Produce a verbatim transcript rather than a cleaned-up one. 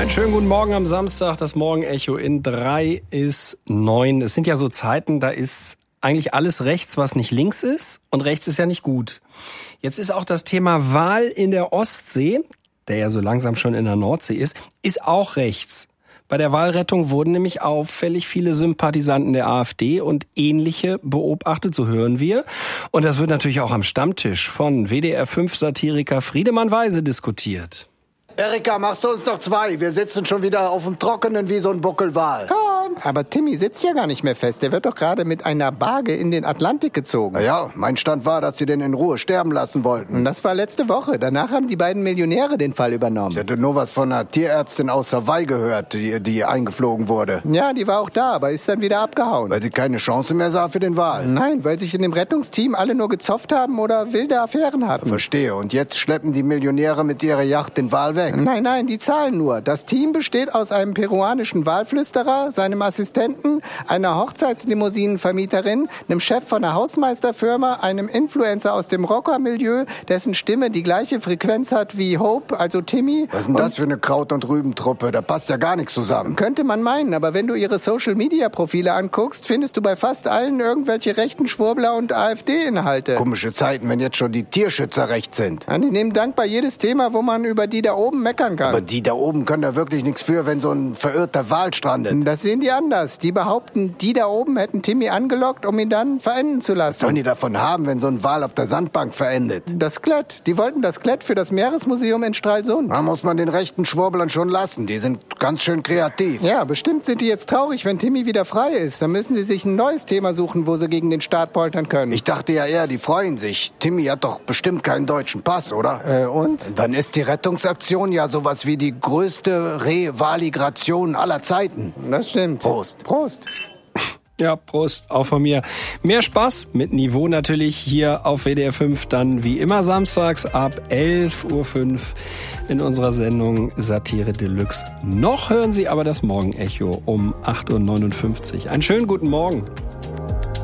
Einen schönen guten Morgen am Samstag. Das Morgenecho in drei ist neun. Es sind ja so Zeiten, da ist eigentlich alles rechts, was nicht links ist. Und rechts ist ja nicht gut. Jetzt ist auch das Thema Wahl in der Ostsee, der ja so langsam schon in der Nordsee ist, ist auch rechts. Bei der Wahlrettung wurden nämlich auffällig viele Sympathisanten der AfD und ähnliche beobachtet, so hören wir. Und das wird natürlich auch am Stammtisch von W D R fünf Satiriker Friedemann Weise diskutiert. Erika, machst du uns noch zwei? Wir sitzen schon wieder auf dem Trockenen wie so ein Buckelwal. Kommt! Aber Timmy sitzt ja gar nicht mehr fest. Der wird doch gerade mit einer Barge in den Atlantik gezogen. Na ja, mein Stand war, dass sie den in Ruhe sterben lassen wollten. Und das war letzte Woche. Danach haben die beiden Millionäre den Fall übernommen. Ich hätte nur was von einer Tierärztin aus Hawaii gehört, die, die eingeflogen wurde. Ja, die war auch da, aber ist dann wieder abgehauen. Weil sie keine Chance mehr sah für den Wal. Nein, weil sich in dem Rettungsteam alle nur gezofft haben oder wilde Affären hatten. Verstehe. Und jetzt schleppen die Millionäre mit ihrer Yacht den Wal weg. Nein, nein, die zahlen nur. Das Team besteht aus einem peruanischen Walflüsterer, seinem Assistenten, einer Hochzeitslimousinenvermieterin, einem Chef von einer Hausmeisterfirma, einem Influencer aus dem Rockermilieu, dessen Stimme die gleiche Frequenz hat wie Hope, also Timmy. Was ist denn das für eine Kraut- und Rübentruppe? Da passt ja gar nichts zusammen. Könnte man meinen, aber wenn du ihre Social-Media-Profile anguckst, findest du bei fast allen irgendwelche rechten Schwurbler und AfD-Inhalte. Komische Zeiten, wenn jetzt schon die Tierschützer recht sind. Ja, die nehmen dankbar jedes Thema, wo man über die da oben meckern kann. Aber die da oben können da wirklich nichts für, wenn so ein verirrter Wal strandet. Das sehen die anders. Die behaupten, die da oben hätten Timmy angelockt, um ihn dann verenden zu lassen. Was sollen die davon haben, wenn so ein Wal auf der Sandbank verendet? Das Klett. Die wollten das Klett für das Meeresmuseum in Stralsund. Da muss man den rechten Schwurblern schon lassen. Die sind ganz schön kreativ. Ja, bestimmt sind die jetzt traurig, wenn Timmy wieder frei ist. Dann müssen sie sich ein neues Thema suchen, wo sie gegen den Staat poltern können. Ich dachte ja eher, die freuen sich. Timmy hat doch bestimmt keinen deutschen Pass, oder? Äh, und? Dann ist die Rettungsaktion ja sowas wie die größte Revaligration aller Zeiten. Das stimmt. Prost. Prost. Ja, Prost, auch von mir. Mehr Spaß mit Niveau natürlich hier auf W D R fünf, dann wie immer samstags ab elf Uhr fünf in unserer Sendung Satire Deluxe. Noch hören Sie aber das Morgenecho um acht Uhr neunundfünfzig. Einen schönen guten Morgen.